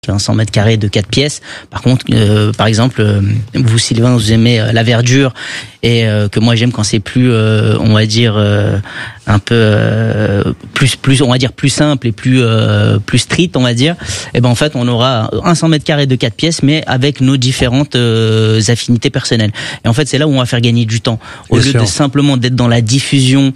un 100 mètres carrés de 4 pièces. Par contre, par exemple, vous Sylvain, vous aimez la verdure et que moi j'aime quand c'est plus, on va dire un peu plus, on va dire plus simple et plus street, on va dire. Et ben en fait, on aura un 100 mètres carrés de 4 pièces, mais avec nos différentes affinités personnelles. Et en fait, c'est là où on va faire gagner du temps au lieu de simplement d'être dans la diffusion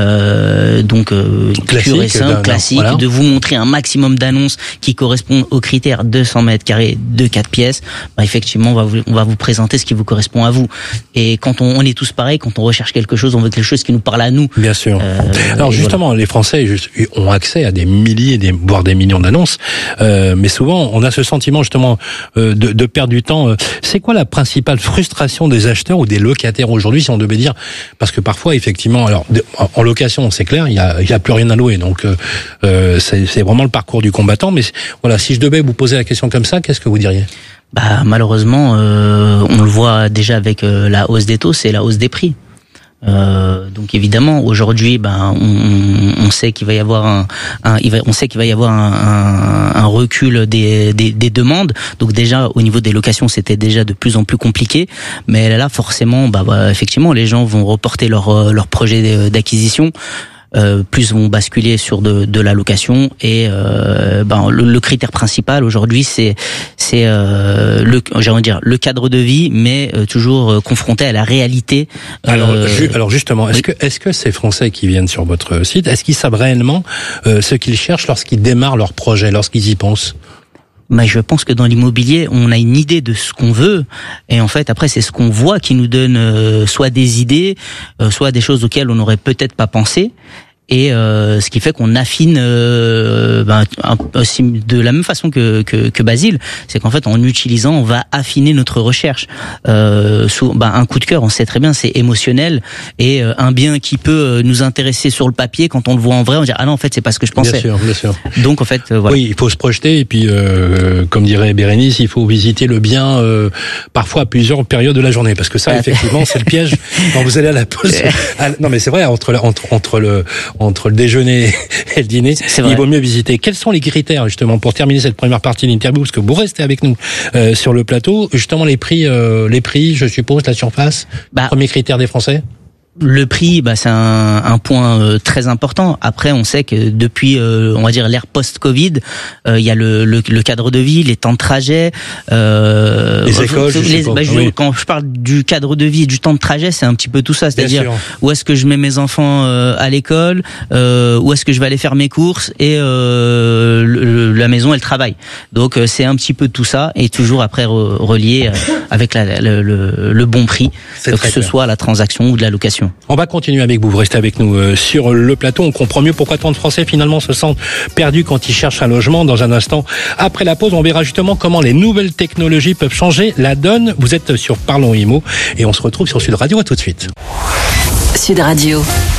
pure et simple, classique, voilà. De vous montrer un maximum d'annonces qui correspondent aux critères 200 mètres carrés de 4 pièces, bah effectivement on va vous présenter ce qui vous correspond à vous. Et quand on est tous pareils, quand on recherche quelque chose, on veut quelque chose qui nous parle à nous. Bien sûr. Alors justement, voilà. Les Français ont accès à des milliers, voire des millions d'annonces, mais souvent on a ce sentiment justement de perdre du temps. C'est quoi la principale frustration des acheteurs ou des locataires aujourd'hui, si on devait dire, parce que parfois effectivement, alors en location c'est clair, il y a plus rien à louer, donc c'est vraiment le parcours du combattant. Mais voilà, si je devais vous poser la question comme ça, qu'est-ce que vous diriez? Bah malheureusement, on le voit déjà avec la hausse des taux, c'est la hausse des prix. Donc évidemment aujourd'hui, on sait qu'il va y avoir un recul des demandes. Donc déjà au niveau des locations, c'était déjà de plus en plus compliqué. Mais là forcément, effectivement, les gens vont reporter leur projet d'acquisition. Plus vont basculer sur de la location et le critère principal aujourd'hui c'est le cadre de vie, mais toujours confronté à la réalité. Alors justement, est-ce que ces Français qui viennent sur votre site, est-ce qu'ils savent réellement ce qu'ils cherchent lorsqu'ils démarrent leur projet, lorsqu'ils y pensent? Mais je pense que dans l'immobilier, on a une idée de ce qu'on veut, et en fait après c'est ce qu'on voit qui nous donne soit des idées, soit des choses auxquelles on n'aurait peut-être pas pensé. Et ce qui fait qu'on affine de la même façon que Basile, c'est qu'en fait en utilisant, on va affiner notre recherche. Un coup de cœur, on sait très bien, c'est émotionnel, et un bien qui peut nous intéresser sur le papier, quand on le voit en vrai, on dit ah non, en fait c'est pas ce que je pensais. Bien sûr. Donc en fait voilà. Oui, il faut se projeter, et puis comme dirait Bérénice, il faut visiter le bien parfois à plusieurs périodes de la journée, parce que ça effectivement c'est le piège quand vous allez à la pause. Non mais c'est vrai, entre le déjeuner et le dîner, il vaut mieux visiter. Quels sont les critères justement pour terminer cette première partie de l'interview, parce que vous restez avec nous sur le plateau, justement les prix, je suppose, la surface, premier critère des Français? Le prix, c'est un point très important. Après, on sait que depuis, on va dire l'ère post-Covid, il y a le cadre de vie, les temps de trajet, les écoles. Quand je parle du cadre de vie et du temps de trajet, c'est un petit peu tout ça. C'est-à-dire où est-ce que je mets mes enfants à l'école, où est-ce que je vais aller faire mes courses, et la maison et le travail. Donc c'est un petit peu tout ça, et toujours après relié avec le bon prix, que ce soit la transaction ou de la location. On va continuer avec vous restez avec nous sur le plateau. On comprend mieux pourquoi tant de Français finalement se sentent perdus quand ils cherchent un logement. Dans un instant, après la pause, on verra justement comment les nouvelles technologies peuvent changer la donne. Vous êtes sur Parlons Immo et on se retrouve sur Sud Radio. À tout de suite. Sud Radio.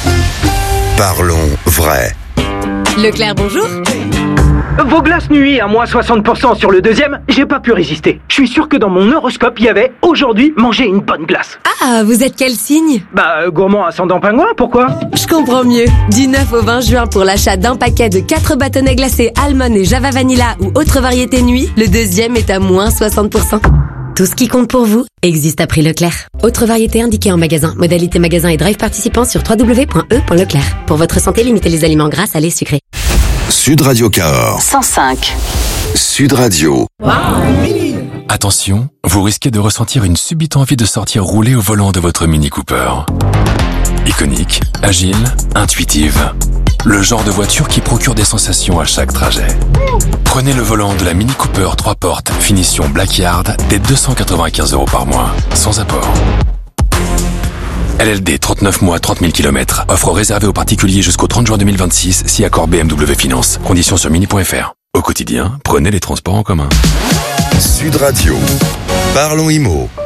Parlons vrai. Leclerc, bonjour. Vos glaces nuit à moins 60% sur le deuxième, j'ai pas pu résister. Je suis sûr que dans mon horoscope, il y avait « Aujourd'hui, manger une bonne glace ». Ah, vous êtes quel signe ? Gourmand ascendant pingouin, pourquoi ? Je comprends mieux. Du 9 au 20 juin, pour l'achat d'un paquet de 4 bâtonnets glacés Almond et Java Vanilla ou autre variété nuit, le deuxième est à moins 60%. Tout ce qui compte pour vous existe à prix Leclerc. Autre variété indiquée en magasin. Modalité magasin et drive participant sur www.e.leclerc. Pour votre santé, limitez les aliments gras, salés, sucrés. Sud Radio Cahors 105. Sud Radio. Wow. Attention, vous risquez de ressentir une subite envie de sortir rouler au volant de votre Mini Cooper. Iconique, agile, intuitive. Le genre de voiture qui procure des sensations à chaque trajet. Prenez le volant de la Mini Cooper 3 portes, finition Blackyard, dès 295 € par mois, sans apport. LLD 39 mois, 30 000 km. Offre réservée aux particuliers jusqu'au 30 juin 2026, si accord BMW Finance. Conditions sur mini.fr. Au quotidien, prenez les transports en commun. Sud Radio. Parlons Immo.